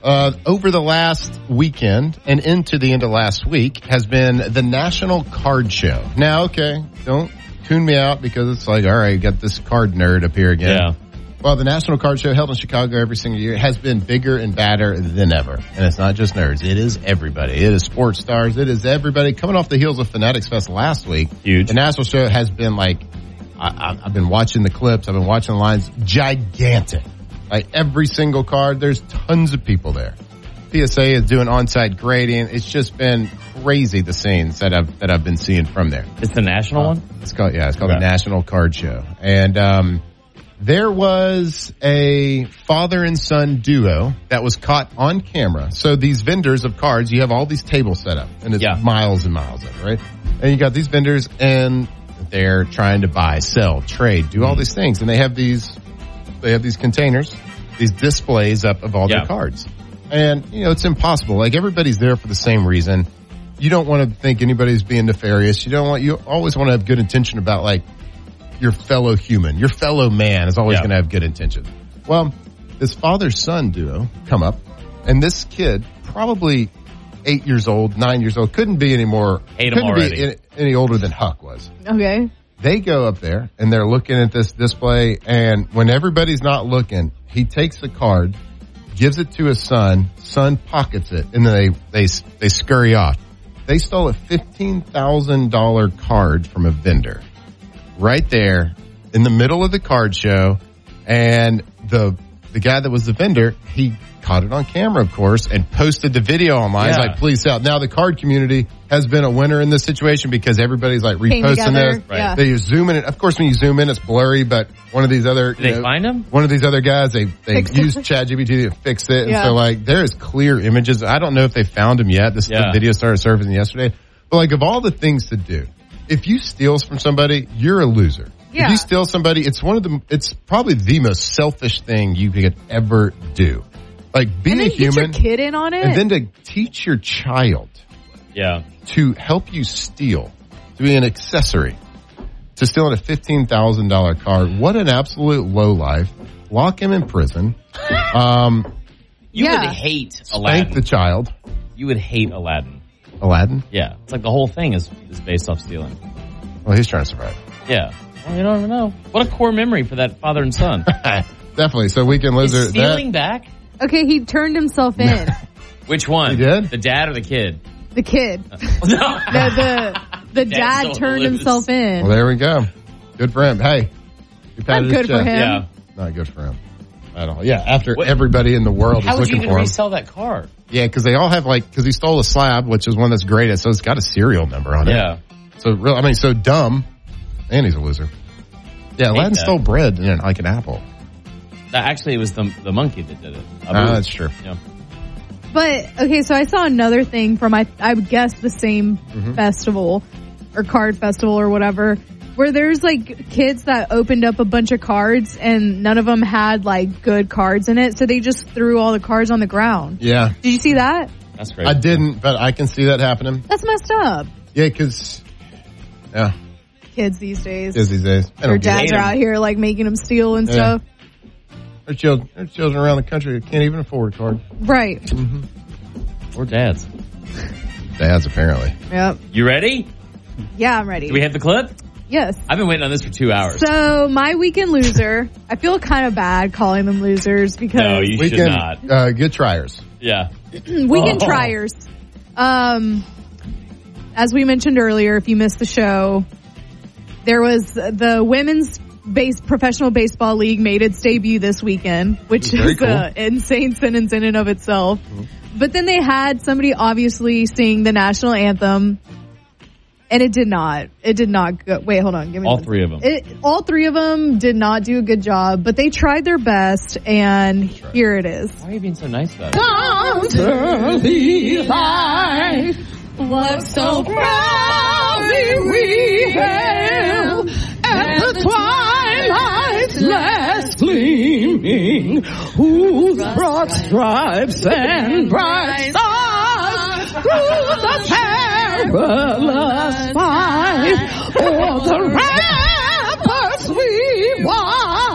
over the last weekend and into the end of last week has been the National Card Show. Now, okay, don't tune me out because it's like, all right, got this card nerd up here again. Yeah. Well, the National Card Show held in Chicago every single year has been bigger and badder than ever. And it's not just nerds. It is everybody. It is sports stars. It is everybody. Coming off the heels of Fanatics Fest last week, huge. The National Show has been like, I've been watching the clips. I've been watching the lines. Gigantic. Like every single card, there's tons of people there. PSA is doing on-site grading. It's just been crazy, the scenes that I've been seeing from there. It's the national one? It's called the National Card Show. And there was a father and son duo that was caught on camera. So these vendors of cards, you have all these tables set up, and it's miles and miles of it, right? And you got these vendors, and they're trying to buy, sell, trade, do all these things, and they have these containers, these displays up of all their cards. And, you know, it's impossible. Like, everybody's there for the same reason. You don't want to think anybody's being nefarious. You always want to have good intention about, like, your fellow human. Your fellow man is always going to have good intentions. Well, this father-son duo come up, and this kid, probably 8 years old, 9 years old, couldn't be any older than Huck was. Okay. They go up there, and they're looking at this display, and when everybody's not looking, he takes the card, gives it to his son pockets it, and then they scurry off. They stole a $15,000 card from a vendor right there in the middle of the card show, and the guy that was the vendor, he caught it on camera, of course, and posted the video online. He's like, please help. Now the card community has been a winner in this situation because everybody's like reposting this. Right. Yeah. They zoom in. Of course, when you zoom in, it's blurry, but one of these other... Did they find him? One of these other guys, they used ChatGPT to fix it. And so, like, there is clear images. I don't know if they found him yet. The video started surfacing yesterday. But, like, of all the things to do, if you steal from somebody, you're a loser. Yeah. If you steal somebody, it's probably the most selfish thing you could ever do. Like, be a human. Get your kid in on it. And then to teach your child to help you steal, to be an accessory to stealing a $15,000 card. What an absolute lowlife. Lock him in prison. You would hate Aladdin. Spank the child. You would hate Aladdin. Aladdin? Yeah. It's like the whole thing is based off stealing. Well, he's trying to survive. Yeah. Well, you don't even know. What a core memory for that father and son. Definitely. So Weekend Loser. Is stealing back? Okay, he turned himself in. Which one? He did? The dad or the kid? The kid. No. The dad turned himself in. Well, there we go. Good for him. Hey. Not good for him. Yeah. Not good for him. I don't know. Yeah, after everybody in the world is looking for him. How would you even resell that card? Yeah, because they all have because he stole a slab, which is one that's graded, so it's got a serial number on it. Yeah. So, so dumb, and he's a loser. Yeah, Aladdin stole bread and like an apple. Actually, it was the monkey that did it. That's true. Yeah. But, okay, so I saw another thing from, I would guess, the same festival or card festival or whatever, where there's, like, kids that opened up a bunch of cards and none of them had, like, good cards in it, so they just threw all the cards on the ground. Yeah. Did you see that? That's crazy. I didn't, but I can see that happening. That's messed up. Yeah, because, Kids these days. Their dads are out here, like, making them steal and stuff. There's children around the country that can't even afford a card. Right. Mm-hmm. Or dads. Dads, apparently. Yep. You ready? Yeah, I'm ready. Do we have the clip? Yes. I've been waiting on this for 2 hours. So, my weekend loser, I feel kind of bad calling them losers because... No, you should not. Good triers. Yeah. Weekend triers. As we mentioned earlier, if you missed the show, there was the women's professional baseball league made its debut this weekend, which is an insane sentence in and of itself. Mm-hmm. But then they had somebody obviously sing the national anthem, and it did not go. Wait, hold on. Give me all three of them. All three of them did not do a good job, but they tried their best, and here it is. Why are you being so nice about it? Comes early life, what so proudly we hail at the twilight's last gleaming, whose broad stripes and bright stars through the perilous fight, o'er the ramparts we watch.